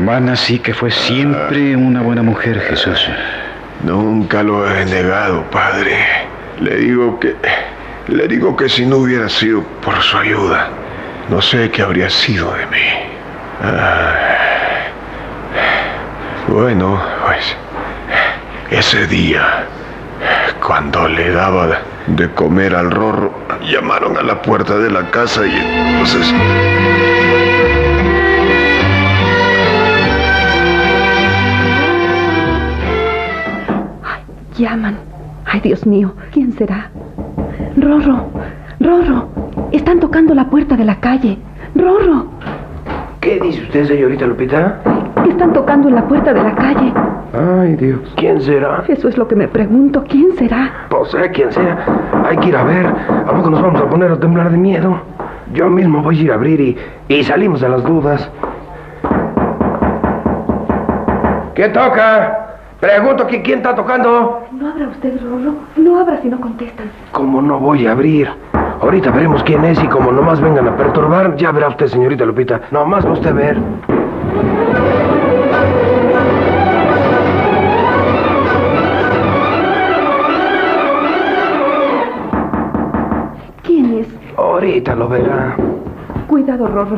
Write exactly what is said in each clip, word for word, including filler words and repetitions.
hermana sí que fue siempre una buena mujer, Jesús. Nunca lo he negado, padre. Le digo que... Le digo que si no hubiera sido por su ayuda, no sé qué habría sido de mí. Ah, bueno, pues... Ese día, cuando le daba de comer al Rorro, llamaron a la puerta de la casa y entonces... Ay, llaman. Ay, Dios mío, ¿quién será? Rorro, Rorro, están tocando la puerta de la calle. Rorro. ¿Qué dice usted, señorita Lupita? Están tocando en la puerta de la calle. Ay, Dios, ¿quién será? Eso es lo que me pregunto, ¿quién será? Pues sea quien sea, hay que ir a ver. ¿A poco nos vamos a poner a temblar de miedo? Yo mismo voy a ir a abrir y, y salimos de las dudas. ¿Quién toca? Pregunto que quién está tocando. No abra usted, Rorro. No abra si no contestan. ¿Cómo no voy a abrir? Ahorita veremos quién es y como nomás vengan a perturbar, ya verá usted, señorita Lupita. Nomás va usted a ver. ¿Quién es? Ahorita lo verá. Cuidado, Rorro.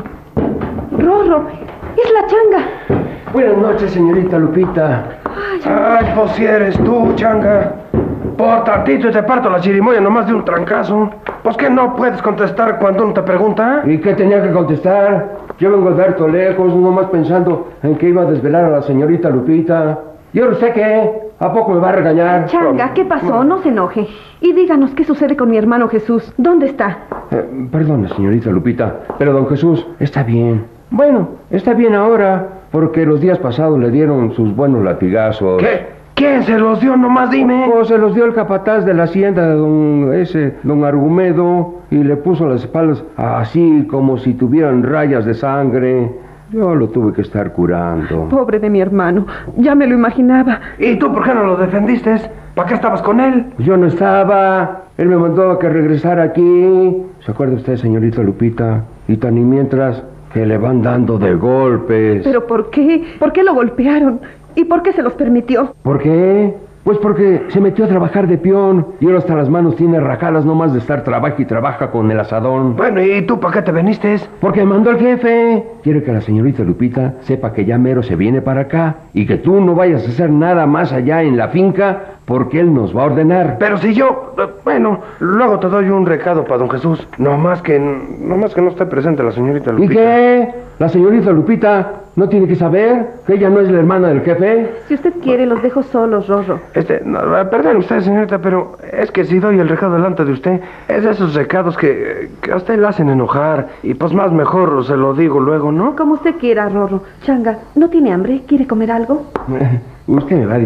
Rorro, es la changa. Buenas noches, señorita Lupita. Ay, Ay, pues si eres tú, changa. Por tantito y te parto la chirimoya nomás de un trancazo. Pues que no puedes contestar cuando uno te pregunta. ¿Y qué tenía que contestar? Yo vengo de harto lejos, nomás pensando en que iba a desvelar a la señorita Lupita. ¿Y ahora usted qué? ¿A poco me va a regañar? Changa, ¿qué pasó? No se enoje. Y díganos qué sucede con mi hermano Jesús. ¿Dónde está? Eh, perdone, señorita Lupita, pero don Jesús está bien. Bueno, está bien ahora, porque los días pasados le dieron sus buenos latigazos. ¿Qué? ¿Quién se los dio? Nomás dime. Oh, se los dio el capataz de la hacienda de don ese, don Argumedo, y le puso las espaldas así como si tuvieran rayas de sangre. Yo lo tuve que estar curando. Pobre de mi hermano, ya me lo imaginaba. ¿Y tú por qué no lo defendiste? ¿Para qué estabas con él? Yo no estaba. Él me mandó a que regresara aquí. ¿Se acuerda usted, señorita Lupita? Y tan y mientras que le van dando de golpes. ¿Pero por qué? ¿Por qué lo golpearon? ¿Y por qué se los permitió? ¿Por qué? Pues porque se metió a trabajar de peón y ahora hasta las manos tiene rajadas nomás de estar trabaja y trabaja con el asadón. Bueno, ¿y tú para qué te viniste? Porque mandó el jefe. Quiere que la señorita Lupita sepa que ya mero se viene para acá y que tú no vayas a hacer nada más allá en la finca porque él nos va a ordenar. Pero si yo... Bueno, luego te doy un recado para don Jesús. No más que... No más que no esté presente la señorita Lupita. ¿Y qué? ¿La señorita Lupita no tiene que saber que ella no es la hermana del jefe? Si usted quiere, los dejo solos, Rorro. Este... No, perdón usted, señorita, pero es que si doy el recado delante de usted, es de esos recados que, que a usted le hacen enojar. Y pues más mejor se lo digo luego, ¿no? Como usted quiera, Rorro. Changa, ¿no tiene hambre? ¿Quiere comer algo? Usted me va a